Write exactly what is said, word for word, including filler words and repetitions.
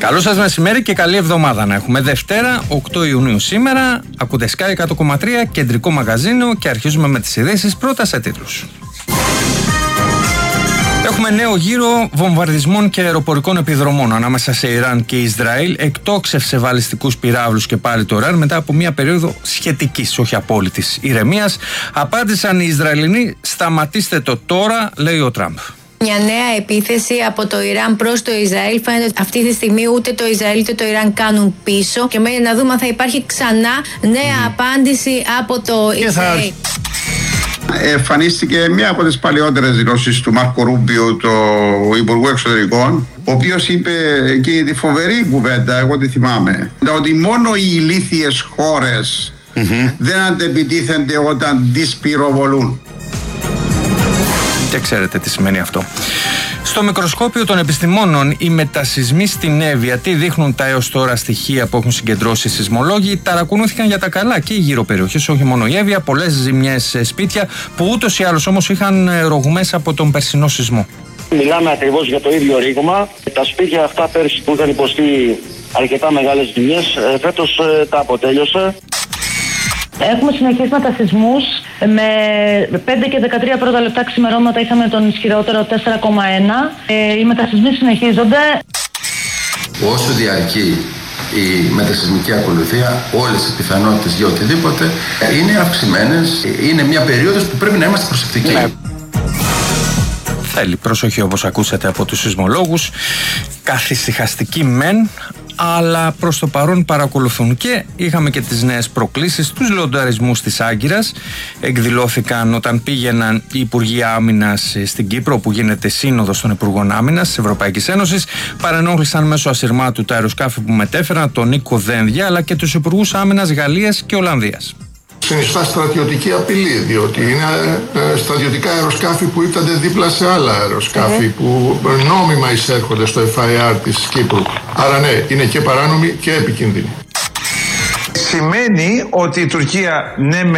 Καλό σας μεσημέρι και καλή εβδομάδα να έχουμε. Δευτέρα, οκτώ Ιουνίου σήμερα. Ακούτε Sky εκατό κόμμα τρία, κεντρικό μαγαζίνο, και αρχίζουμε με τις ειδήσεις. Πρώτα σε τίτλους. Έχουμε νέο γύρο βομβαρδισμών και αεροπορικών επιδρομών ανάμεσα σε Ιράν και Ισραήλ. Εκτόξευσε βαλιστικούς πυράβλους και πάλι το Ιράν μετά από μια περίοδο σχετικής, όχι απόλυτης ηρεμίας. Απάντησαν οι Ισραηλινοί, σταματήστε το τώρα, λέει ο Τραμπ. Μια νέα επίθεση από το Ιράν προς το Ισραήλ. Φαίνεται ότι αυτή τη στιγμή ούτε το Ισραήλ ούτε το Ιράν κάνουν πίσω. Και μένει να δούμε αν θα υπάρχει ξανά νέα mm. απάντηση από το Ισραήλ. Εμφανίστηκε μία από τις παλαιότερες δηλώσεις του Μάρκο Ρούμπιο, του Υπουργού Εξωτερικών, ο οποίος είπε και τη φοβερή κουβέντα, εγώ τη θυμάμαι, ότι μόνο οι ηλίθιες χώρες mm-hmm. δεν αντεπιτίθενται όταν τις πυροβολούν. Και ξέρετε τι σημαίνει αυτό. Στο μικροσκόπιο των επιστημόνων, οι μετασυσμοί στην Εύβοια, τι δείχνουν τα έως τώρα στοιχεία που έχουν συγκεντρώσει οι σεισμολόγοι, ταρακουνήθηκαν για τα καλά και οι γύρω περιοχές, όχι μόνο η Εύβοια, πολλές ζημιές σε σπίτια που ούτως ή άλλως όμως είχαν ρογμές από τον περσινό σεισμό. Μιλάμε ακριβώς για το ίδιο ρήγμα. Τα σπίτια αυτά πέρσι που είχαν υποστεί αρκετά μεγάλες ζημιές, φέτος τα αποτέλειωσε. Έχουμε συνεχείς μετασυσμούς. Με πέντε και δεκατρία πρώτα λεπτά ξημερώματα είχαμε τον ισχυρότερο τέσσερα κόμμα ένα. Ε, οι μετασυσμοί συνεχίζονται. Όσο διαρκεί η μετασυσμική ακολουθία, όλες οι πιθανότητες για οτιδήποτε είναι αυξημένες. Είναι μια περίοδος που πρέπει να είμαστε προσεκτικοί. Ναι. Θέλει προσοχή, όπως ακούσατε από τους σεισμολόγους. Καθησυχαστική μεν, αλλά προς το παρόν παρακολουθούν. Και είχαμε και τις νέες προκλήσεις, τους λονταρισμούς της Άγκυρας. Εκδηλώθηκαν όταν πήγαιναν οι Υπουργοί Άμυνας στην Κύπρο, που γίνεται σύνοδος των Υπουργών Άμυνας της Ευρωπαϊκής Ένωσης. Παρενόχλησαν μέσω ασυρμάτου τα αεροσκάφη που μετέφεραν, τον Νίκο Δένδια, αλλά και τους Υπουργούς Άμυνας Γαλλίας και Ολλανδίας. Συνιστά στρατιωτική απειλή, διότι είναι ε, στρατιωτικά αεροσκάφη που ήρθαν δίπλα σε άλλα αεροσκάφη mm-hmm. που νόμιμα εισέρχονται στο εφ άι αρ της Κύπρου. Άρα ναι, είναι και παράνομη και επικίνδυνη. Σημαίνει ότι η Τουρκία ναι